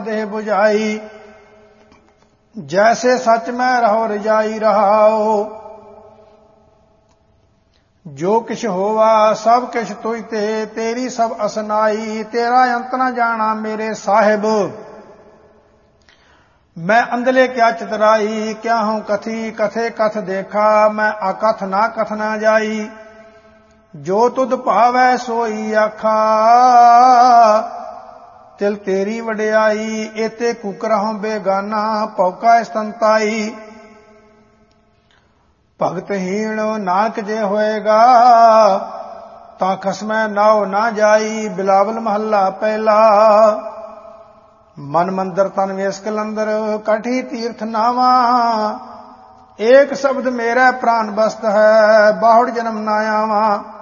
देह बुझाई। जैसे सच में रहो रजाई रहाओ। जो किछ होवा सब किछ तुझ ते, तेरी सब असनाई। तेरा अंत न जाना मेरे साहिब। मैं अंधले क्या चितराई, क्या हूं कथी कथे कथ देखा। मैं अकथ ना कथ ना जाई। जो तुध भावै सोई आखा। तिल तेरी वडियाई। एते कुकरहों बेगाना, पौका संताई। भगतहीन नानक जे होएगा, तां खसमै नाव ना जाई। बिलावल महला पहला। मन मंदिर तन वेस कलंदर, कठी तीर्थ नावा। एक शब्द मेरा प्राण बस्त है, बाहुड़ जन्म ना आवा।